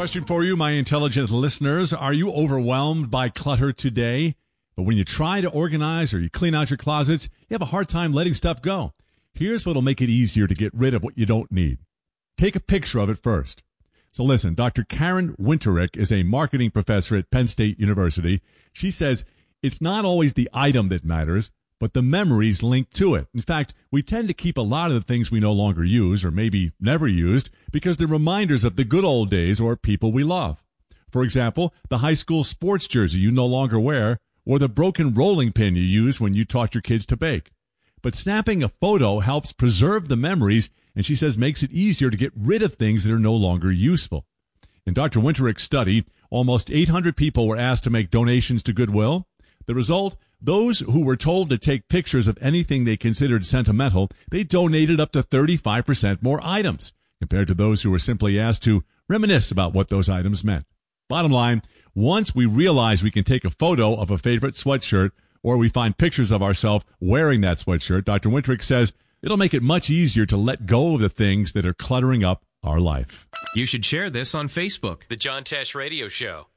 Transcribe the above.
Question for you, my intelligent listeners. Are you overwhelmed by clutter today? But when you try to organize or you clean out your closets, you have a hard time letting stuff go. Here's what'll make it easier to get rid of what you don't need. Take a picture of it first. So listen, Dr. Karen Winterick is a marketing professor at Penn State University. She says it's not always the item that matters, but the memories linked to it. In fact, we tend to keep a lot of the things we no longer use or maybe never used because they're reminders of the good old days or people we love. For example, the high school sports jersey you no longer wear or the broken rolling pin you used when you taught your kids to bake. But snapping a photo helps preserve the memories, and she says makes it easier to get rid of things that are no longer useful. In Dr. Winterick's study, almost 800 people were asked to make donations to Goodwill. The result, those who were told to take pictures of anything they considered sentimental, they donated up to 35% more items, compared to those who were simply asked to reminisce about what those items meant. Bottom line, once we realize we can take a photo of a favorite sweatshirt, or we find pictures of ourselves wearing that sweatshirt, Dr. Winterick says it'll make it much easier to let go of the things that are cluttering up our life. You should share this on Facebook. The John Tesh Radio Show.